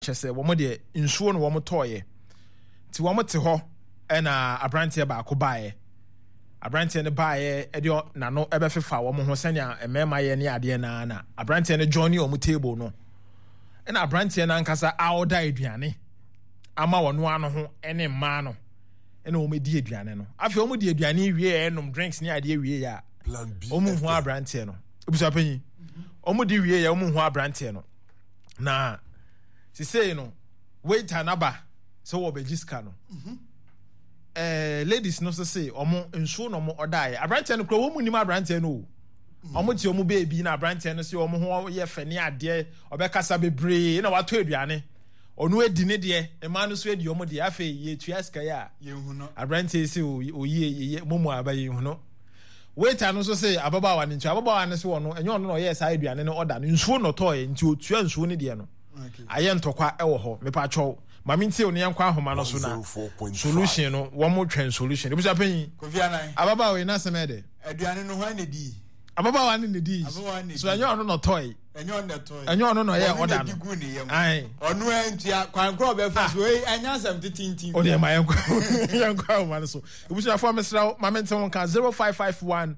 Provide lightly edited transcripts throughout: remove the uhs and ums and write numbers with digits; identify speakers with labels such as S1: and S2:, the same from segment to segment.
S1: chese womo de nsuo no womo toye ti womo te ho na abrante ba ko baaye abrante ne baaye edio na no ebefefa womo ho sanya emema ye ne ade na abrante ne johnny omo table no na abrante na nkasa aoda aduane ama wono ano ho ene mma no ene omo di aduane no afi omo di aduane wie enom drinks ne ade wie ya omo ho abrante no obusa panyi omo di wie ya omo ho abrante no na si say no wait anaba so wo be jiska no ladies no say omo nsuo no mo odae abrante no kro wo mu nim abrante no omo ti omo baby na abrante no say omo ho ye fane ade obekasa bebre na wato aduane onu edi ne de e ma no so edi omo de afa ye tuaska ya ye hu no abrante say oyi momo abaye hu no wait no so say ababa wa ne ntu ababa wa ne so no enyo no ye sa aduane no oda no nsuo no toye nti otua nsuo ne de no aye ntokwa ewo ho mepa chow mami ntie oni yankwa ahoma no so na solution no wo mo twen solution ebusa panyi
S2: Kofi Anan
S1: ababa we na semede
S2: aduane no hwan ne di
S1: ababa wa ne di so enyo no toy enyo no ye oda no ai
S2: onu entia kwankro be fa so enya sam titintin
S1: o de ma yankwa ahoma no so ebusa fo amesra mami ntie won ka 0551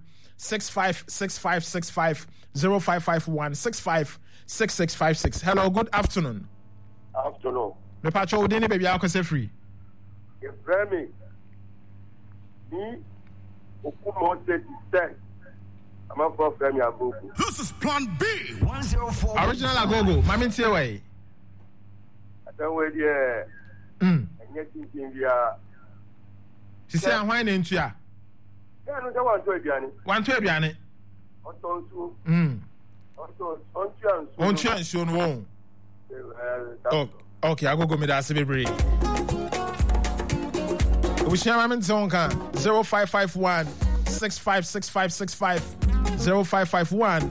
S1: 656565 0551 656656. Hello, good afternoon.
S3: Afternoon.
S1: Me pacho udini baby akose free.
S3: Frame me okumo say I'm a for frame agogo.
S4: This is plan B 104.
S1: Original agogo. Mami ntie way.
S3: Adan we there. Enye tintin bia.
S1: Si say ahwan na ntua.
S3: Ya no da wan to aduane.
S1: Wan to aduane.
S3: Ontonsu.
S1: On nsuo no won. Okay, agogo me da se bebre. We share mami ntie won ka 0551 656565 0551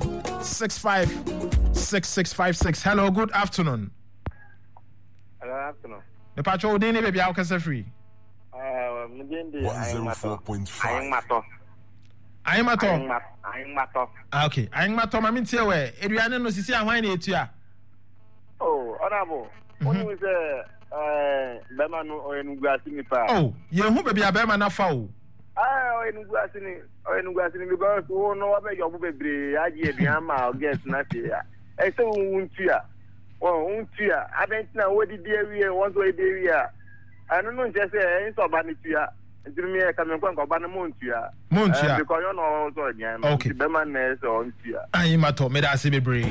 S1: 656656. Hello, good afternoon.
S3: Hello, afternoon.
S1: Me pacho udini baby akose free.
S4: 104.5.
S1: Aymato. Okay. Aymato mami ntie we. Eduane no sisi ahwan na etua.
S3: Oh, honorable. When we say Bema no Oyenugasi ni pa.
S1: Oh, ye hu baby abema na fa o.
S3: Oyenugasi ni because wo no wa be yobu bebre aje eduan ma guest na se ya. E se untua. Untua. Abentina wo di die wie won so e die wie a. Anu no nje se en so ba ni tua. Ndimie ka me kwa ba na montua. Because you know so again.
S1: Okay.
S3: Bema na so untua.
S1: Aymato me da se bebre.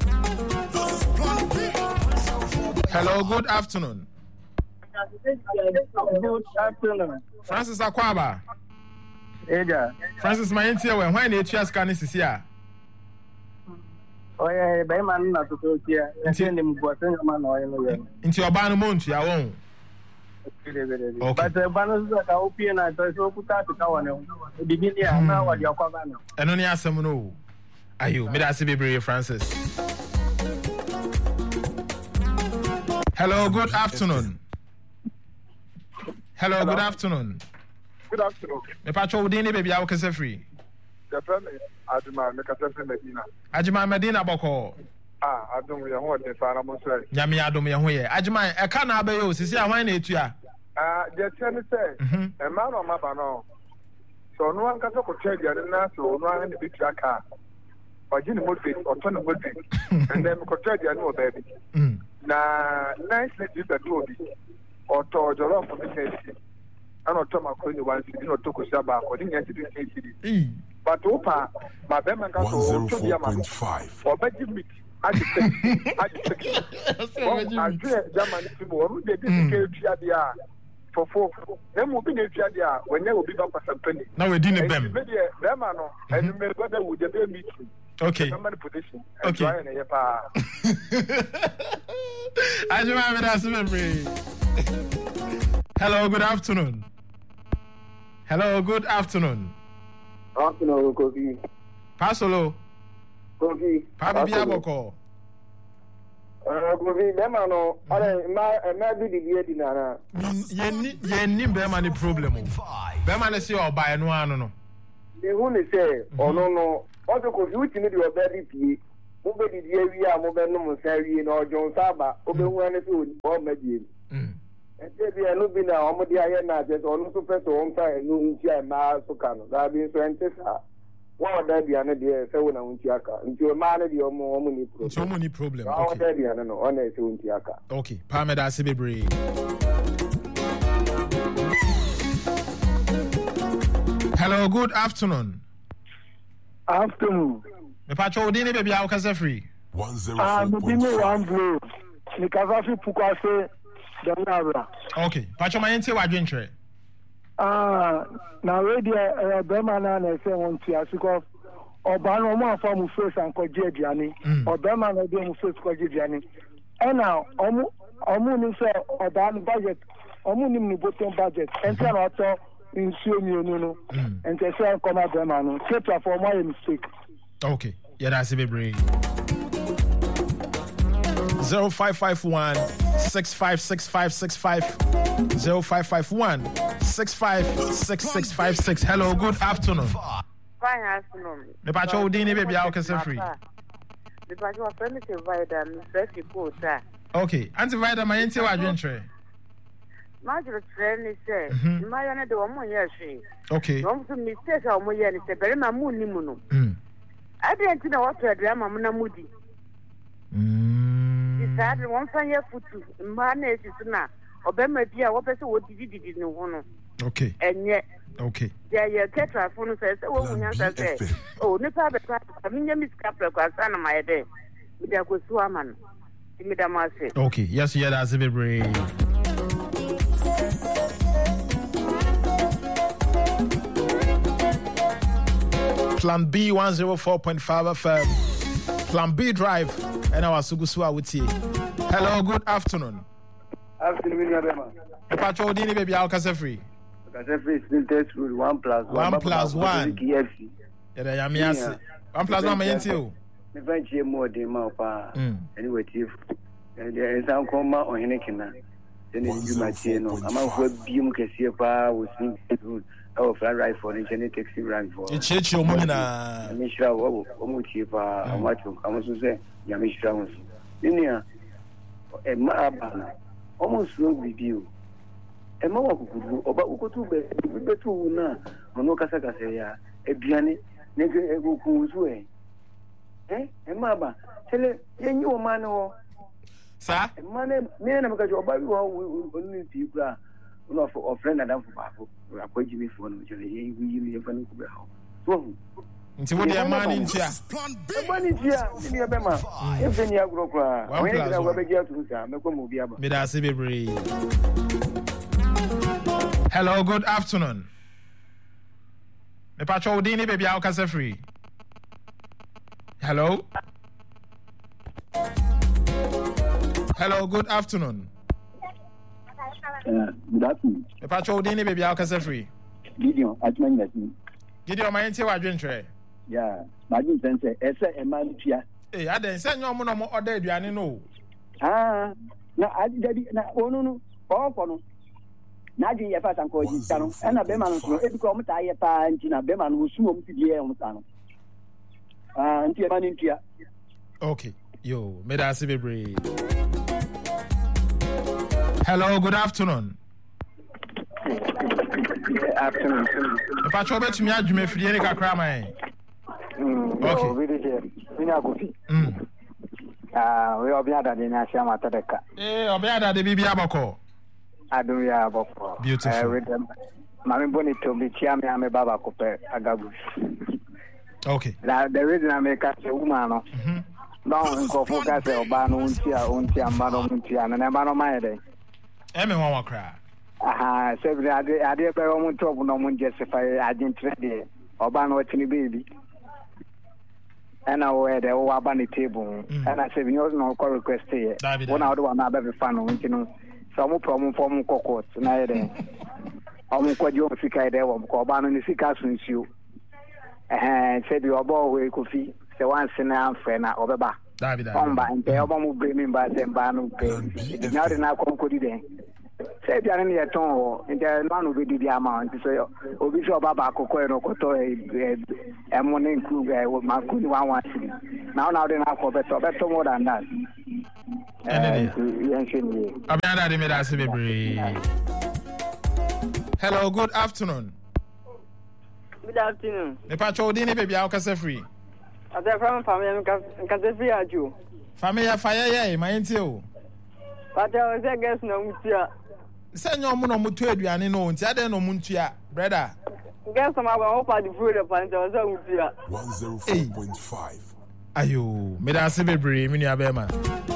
S1: Hello, good afternoon.
S3: Good afternoon.
S1: Francis Akwaba.
S3: Eja.
S1: Francis Mayentia we hwan na etua ska ne sisi a.
S3: Oye, be man na to tia. Nti ni mbuaten ma na oye no ye.
S1: Nti oba no montua won.
S3: Okay. But banu so ka opie na to so kuta to ka wane. Bibi ni na wa di akwaba na.
S1: Eno ni asem no. Ayo, me da se bebre Francis. Hello, good afternoon. Hello, good afternoon.
S3: Good afternoon.
S1: Me pacho udini baby akose free.
S3: The friend Aduma me ka tell Medina.
S1: Ajima Medina boko.
S3: Adum ye ho de fara mo say.
S1: Nyame adom ye ho ye. Ajima e ka na abaye o sisi ahwan na etua.
S3: Je tell me say, e ma no ma ba no. So no an ka so ko check ya na so no an de bitua ka. Oji ni motive, oto ni motive. And then ko check ya no baby. Na nice lady that do bi. Oto jollof for me say. An oto makoni wan si no to ko saba ko ni yan si di say. But opa ma be man ka so to dia ma.
S4: 104.5.
S3: Obaji meet. I just Germany people who they did the for 4. Them will be the idea when they will be back for some penny.
S1: Now we didn't them.
S3: Them are no, and you may go there with the meeting.
S1: Okay.
S3: Somebody position.
S1: Okay. Hello, good afternoon. Hello, good afternoon.
S3: Afternoon, Kofi.
S1: Pasolo.
S3: Kofi.
S1: Papi Biaboko.
S3: Kofi, them are no. I do the dinner.
S1: Ye Bema ni problem. Bema na si oba eno ano no.
S3: The one say, oh no. Also, Kofi, which need your baby pee.
S5: Mube di wi a mo be no mo sa wi na ojon saba obehu ane so o medie ente bi enu bi na omo di aye na je so no so peso on ta enu nti a ma so ka no da bi so ente sa wa da bi ane de se wo na nti aka nti o ma ne di omo ni problem
S1: so mo ni problem
S5: okay wa da bi ane no ona se nti aka
S1: okay pa me da se bebre hello good afternoon me pacho odini baby how can free
S4: 104.5
S6: one blue ni kazafi pukwase danabra
S1: okay pacho my ente wa dwentre
S6: na radio bema na say won ti asiko oba no mo afa mu face ankoje aduane obema na dey mu face koje aduane na omu ni say oba no budget omu ni mu bottom budget enter na to insuo mienu no enter say come bema no keep for my mistake.
S1: Okay, yeah, that's a bit brave. 0551 656565 0551 656656. Hello, good afternoon.
S7: Fine afternoon.
S1: Me pacho udini baby how can free.
S7: Me pacho affirmative provider me fresh report.
S1: Okay, anti-provider my ente wa dwentre.
S7: Major train say, my yana de omo yeshi.
S1: Okay.
S7: Won to mistake a omo ye ni se bere ma mu ni mu no. I didn't know what to do. I'm a moody. Decided one year foot to manage it now. Obama, dear, what person would did in one.
S1: Okay.
S7: And yet,
S1: okay.
S7: Yeah, yeah, Tetra phone says, oh, oh, no, I mean, you miss Capra, son of my day. With a good woman.
S1: Okay, yes, yeah, that's a bit brave. Plan B 104.5 FM. Plan B Drive. And our Sugusua with you. Hello, good afternoon.
S5: Afternoon, Yabema.
S1: Pacho Dini baby, how can free?
S5: Free is still test rule 1+1.
S1: 1+1. Yeah, I'm yes. 1+1, my you.
S5: The French more than Maupa. Anyway, if there is some coma or Henekina, then you might say no. I'm a web beam Cassiapa with me. Oh, fly right for the genetic run for.
S1: It's your money now.
S5: Mishra, Omuchipa, Amato, Amazuse, Yamishra. Linia, a Marabana, almost will with you. A Mawaku, about Ukotu, Betuna, Monokasakasea, a Biani, Nega Eguku's eh? A Maba, tell it, you man or
S1: sir,
S5: money, men of your baby only people. Of friend and for appoint me for which we even so.
S1: Until what they are manning here.
S5: Money here, in your Bema. If any agro, when I will be here to
S1: hello, good afternoon. The patrol Dini baby, how can free? Hello? Hello, good afternoon.
S8: Good afternoon.
S1: The patrol Dini baby, how can free?
S8: Gideon, at my lesson.
S1: Gideon, my auntie, what drink?
S8: Yeah, my didn't say, a man here.
S1: Hey, I didn't send your money more day, you know.
S8: Ah, no, I did not. Oh, no, all for no. Nadi, if I can call you, and a Beman will become tired, and a Beman will soon to the air on Sano. Until man in here.
S1: Okay, yo, made us be brave. Hello, good afternoon.
S5: Afternoon.
S1: The patrol bet me at Jimmy Frierica Crama. Okay.
S5: We are better than I shall Matadeka.
S1: Eh, or better the BB Abaco.
S5: I do ya Boko.
S1: Beautiful.
S5: With them. Mammy Bonito, be Chiami, I'm a Baba Cope, Agabu.
S1: Okay.
S5: The reason I make us a woman. Don't go focus on Banuntia, Untia, Madomuntia, and Amano.
S1: Emmy won't cry.
S5: Aha, so I did by one talk no one justify I didn't trade or ban watching baby. And I wear the Wabani table. And I said, you know, call request here. One out of another fun, you know, some problem for Mukokos, neither. Omukojo Fika, there were Coban and the Sika since you. And said you are bored with coffee, the one sinner friend over back. Comba and the album will bring me by them Banu pay. It is not enough concluding. Say they are in the tone, and there are none who did the amount. So, Obisho Baba Coco and Okoto, a morning crew with Makuni 1 1. Now they now for better more than that.
S1: Hello, good afternoon.
S9: Good afternoon.
S1: The patrol didn't baby how can free.
S9: As a from family can free at you.
S1: Family fire, my intio.
S9: But I was a guest no mutia.
S1: Send your moon on Mutu and no, Tiada no Muntia, brother.
S9: Guess I'm about the food of Panta
S4: 105.5.
S1: Ayo, me da se bebre, me ni abema.